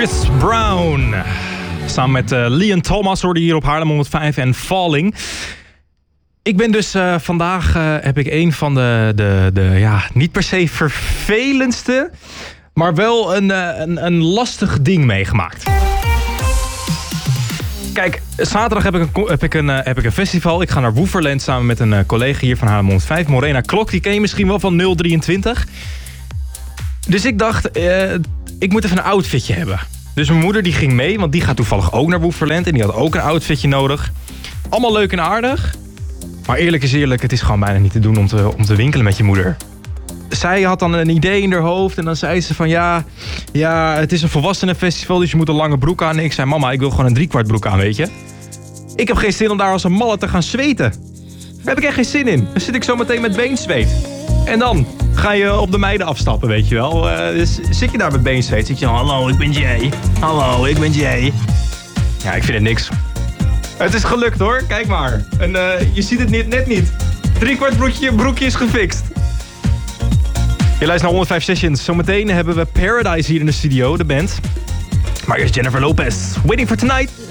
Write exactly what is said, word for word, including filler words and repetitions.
Chris Brown. Samen met uh, Leon Thomas hoorde hier op Haarlem honderdvijf en Falling. Ik ben dus uh, vandaag uh, heb ik een van de, de, de ja, niet per se vervelendste, maar wel een, uh, een, een lastig ding meegemaakt. Kijk, zaterdag heb ik, een, heb, ik een, uh, heb ik een festival. Ik ga naar Woeverland samen met een uh, collega hier van Haarlem honderdvijf. Morena Klok, die ken je misschien wel van nul drieëntwintig. Dus ik dacht, uh, ik moet even een outfitje hebben. Dus mijn moeder die ging mee, want die gaat toevallig ook naar Woeverland. En die had ook een outfitje nodig. Allemaal leuk en aardig. Maar eerlijk is eerlijk, het is gewoon bijna niet te doen om te, om te winkelen met je moeder. Zij had dan een idee in haar hoofd en dan zei ze van ja, ja, het is een volwassenenfestival, dus je moet een lange broek aan. En ik zei, mama, ik wil gewoon een driekwart broek aan, weet je. Ik heb geen zin om daar als een malle te gaan zweten. Daar heb ik echt geen zin in. Dan zit ik zo meteen met beenzweet. En dan ga je op de meiden afstappen, weet je wel. Uh, dus zit je daar met beenzweet, zit je dan, hallo, ik ben Jay. Hallo, ik ben Jay. Ja, ik vind het niks. Het is gelukt hoor, kijk maar. En uh, je ziet het niet, net niet. Driekwart broekje, broekje is gefixt. Je luistert naar honderdvijf Sessions. Zometeen hebben we Paradise hier in de studio, de band. Maar eerst Jennifer Lopez. Waiting for Tonight.